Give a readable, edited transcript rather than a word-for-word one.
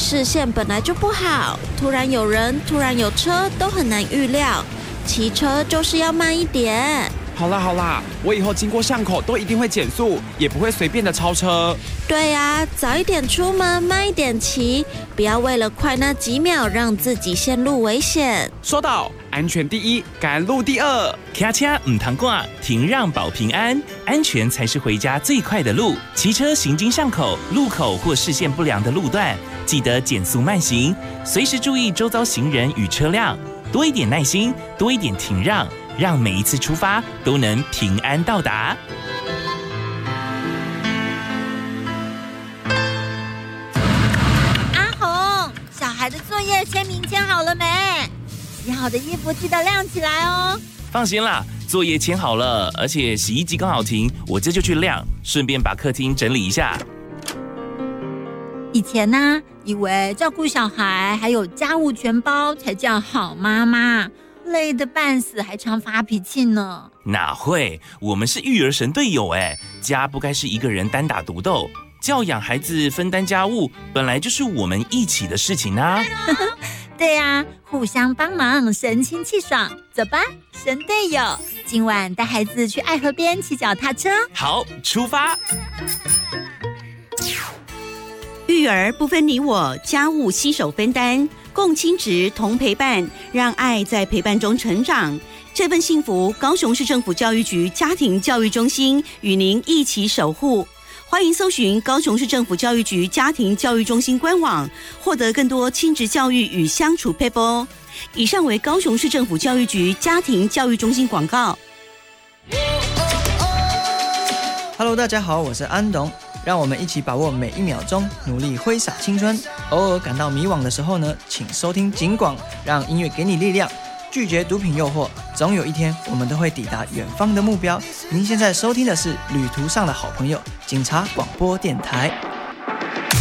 视线本来就不好，突然有人，突然有车，都很难预料。骑车就是要慢一点。 好啦，我以后经过巷口都一定会减速，也不会随便的超车。 对啊，早一点出门，慢一点骑，不要为了快那几秒让自己陷入危险。 说到安全第一，赶路第二。 咔嚓唔通挂，停让保平安，安全才是回家最快的路。骑车行经巷口、路口或视线不良的路段，记得减速慢行，随时注意周遭行人与车辆，多一点耐心，多一点停让，让每一次出发都能平安到达。 阿红，小孩的作业签名签好了没？洗好的衣服记得晾起来哦。 放心啦，作业签好了，而且洗衣机刚好停，我这就去晾，顺便把客厅整理一下。 以前呢，以为照顾小孩还有家务全包才叫好妈妈，累得半死，还常发脾气呢。 哪会，我们是育儿神队友哎，家不该是一个人单打独斗，教养孩子、分担家务，本来就是我们一起的事情啊。 对啊，互相帮忙，神清气爽。走吧，神队友，今晚带孩子去爱河边骑脚踏车。 好，出发。 育儿不分你我，家务携手分担，共亲职同陪伴，让爱在陪伴中成长。这份幸福，高雄市政府教育局家庭教育中心与您一起守护。欢迎搜寻高雄市政府教育局家庭教育中心官网，获得更多亲职教育与相处撇步。以上为高雄市政府教育局家庭教育中心广告。 Hello， 大家好，我是安董，让我们一起把握每一秒钟，努力挥洒青春。偶尔感到迷惘的时候呢，请收听警广，让音乐给你力量。拒绝毒品诱惑，总有一天我们都会抵达远方的目标。您现在收听的是旅途上的好朋友，警察广播电台。